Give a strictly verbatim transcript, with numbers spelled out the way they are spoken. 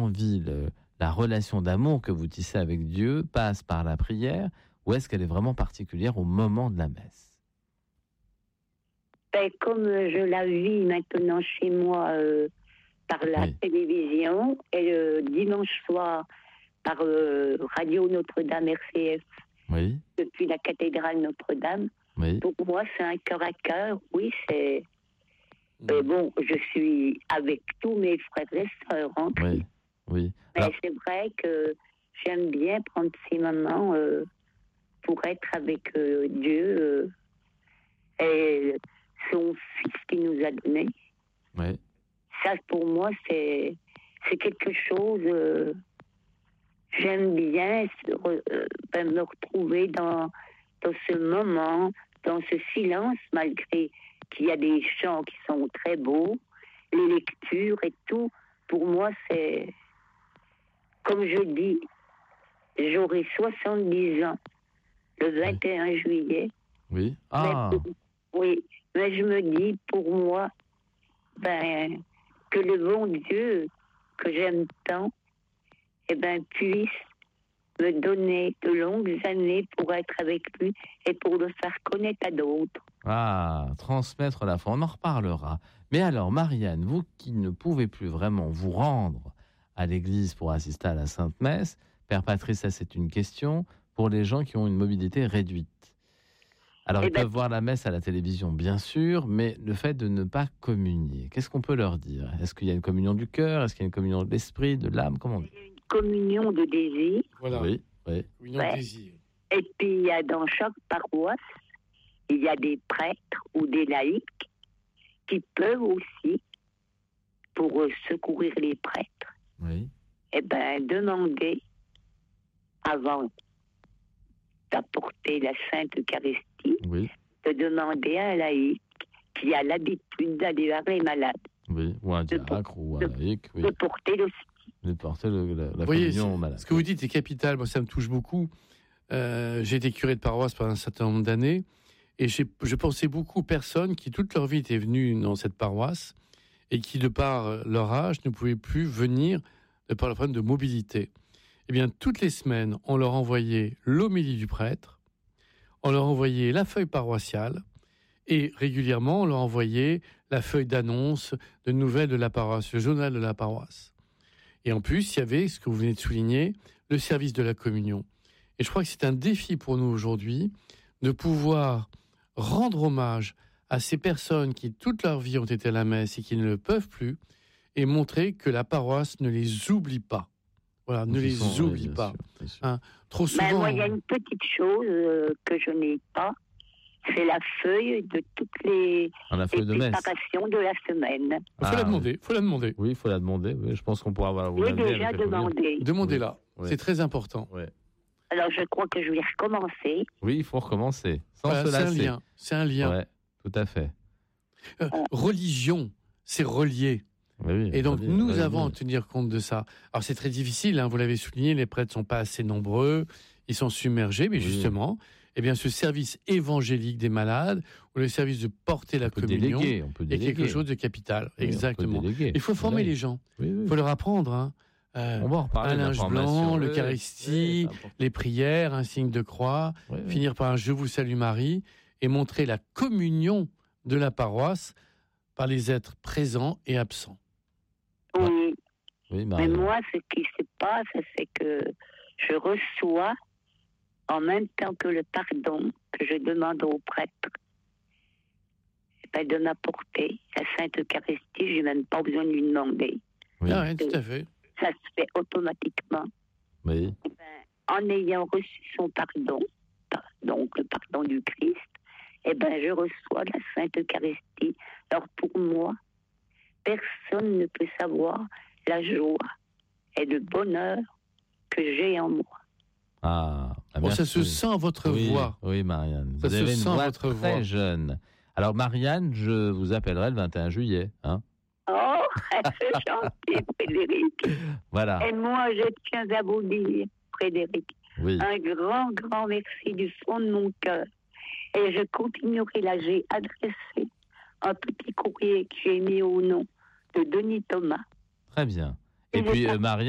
vit le, la relation d'amour que vous tissez avec Dieu passe par la prière, ou est-ce qu'elle est vraiment particulière au moment de la messe? Ben, comme je la vis maintenant chez moi euh, par la oui. télévision, et le dimanche soir par euh, Radio Notre-Dame R C F, oui. depuis la cathédrale Notre-Dame, oui. pour moi c'est un cœur à cœur, oui, c'est... Euh, bon, je suis avec tous mes frères et sœurs en Christ. Oui, oui. Mais Alors... c'est vrai que j'aime bien prendre ces moments euh, pour être avec euh, Dieu euh, et son Fils qui nous a donné. Oui. Ça, pour moi, c'est, c'est quelque chose... Euh, j'aime bien euh, ben, me retrouver dans, dans ce moment, dans ce silence, malgré... qu'il y a des chants qui sont très beaux, les lectures et tout. Pour moi, c'est... Comme je dis, j'aurai soixante-dix ans le vingt et un juillet. Oui. Ah. Mais pour, oui, mais je me dis, pour moi, ben, que le bon Dieu que j'aime tant, eh ben, puisse me donner de longues années pour être avec lui et pour le faire connaître à d'autres. Ah, transmettre la foi, on en reparlera. Mais alors, Marianne, vous qui ne pouvez plus vraiment vous rendre à l'église pour assister à la Sainte Messe, Père Patrice, ça c'est une question pour les gens qui ont une mobilité réduite. Alors, eh ils ben... peuvent voir la messe à la télévision, bien sûr, mais le fait de ne pas communier, qu'est-ce qu'on peut leur dire? Est-ce qu'il y a une communion du cœur? Est-ce qu'il y a une communion de l'esprit, de l'âme? Comment on dit? Une communion de désir. Voilà. Oui, oui. Communion ouais. de désir. Et puis, il y a dans chaque paroisse, il y a des prêtres ou des laïcs qui peuvent aussi, pour euh, secourir les prêtres, oui. eh ben, demander, avant d'apporter la Sainte Eucharistie, oui. de demander à un laïc qui a l'habitude d'aller vers les malades. Oui, ou un diacre ou un de, laïc. Oui. De porter le De porter le, la, la voyez, communion aux malades. Ce que vous dites est capital, moi ça me touche beaucoup. Euh, j'ai été curé de paroisse pendant un certain nombre d'années. Et j'ai, je pensais beaucoup aux personnes qui, toute leur vie, étaient venues dans cette paroisse et qui, de par leur âge, ne pouvaient plus venir de par le problème de mobilité. Eh bien, toutes les semaines, on leur envoyait l'homélie du prêtre, on leur envoyait la feuille paroissiale et régulièrement, on leur envoyait la feuille d'annonce de nouvelles de la paroisse, le journal de la paroisse. Et en plus, il y avait, ce que vous venez de souligner, le service de la communion. Et je crois que c'est un défi pour nous aujourd'hui de pouvoir rendre hommage à ces personnes qui, toute leur vie, ont été à la messe et qui ne le peuvent plus, et montrer que la paroisse ne les oublie pas. Voilà, ne les sont, oublie oui, pas. Sûr, hein, trop souvent... Ben, moi, il y a une petite chose euh, que je n'ai pas, c'est la feuille de toutes les, ah, la feuille les de préparations de la semaine. Il faut ah, la demander, il faut la demander. Oui, il faut la demander. Oui, je pense qu'on pourra avoir... Oui, déjà demandé. Demandez-la, oui. C'est très important. Oui. Alors, je crois que je vais recommencer. Oui, il faut recommencer. Sans voilà, se lasser. C'est un lien. C'est un lien. Ouais, tout à fait. Euh, religion, c'est relié. Oui, et donc, relié, nous relié. avons à tenir compte de ça. Alors, c'est très difficile, hein, vous l'avez souligné, les prêtres ne sont pas assez nombreux, ils sont submergés, mais oui. justement, eh bien, ce service évangélique des malades, ou le service de porter la on peut communion, déléguer, on peut est quelque chose de capital. Oui, exactement. Il faut former les gens. Il oui, oui. faut leur apprendre, hein. Euh, on va en reparler, un linge blanc, l'Eucharistie, oui, oui, les prières, un signe de croix, oui, oui. finir par un Je vous salue Marie, et montrer la communion de la paroisse par les êtres présents et absents. Oui, oui mais moi, ce qui se passe, c'est que je reçois, en même temps que le pardon que je demande au prêtre, ben de m'apporter la Sainte Eucharistie, je n'ai même pas besoin de lui demander. Oui, ah, oui tout à fait. Ça se fait automatiquement. Oui. Ben, en ayant reçu son pardon, donc le pardon du Christ, eh ben, je reçois la Sainte Eucharistie. Alors pour moi, personne ne peut savoir la joie et le bonheur que j'ai en moi. Ah, ah bon, ça se sent à votre oui, voix. Oui, Marianne. Ça vous se avez sent une voix votre très voix. jeune. Alors, Marianne, je vous appellerai le vingt et un juillet. Hein oh, c'est gentil, Frédéric. Voilà. Et moi, je tiens à vous dire, Frédéric, oui. un grand, grand merci du fond de mon cœur. Et je continuerai là, j'ai adressé un petit courrier que j'ai mis au nom de Denis Thomas. Très bien. Et, Et puis, euh, Marianne,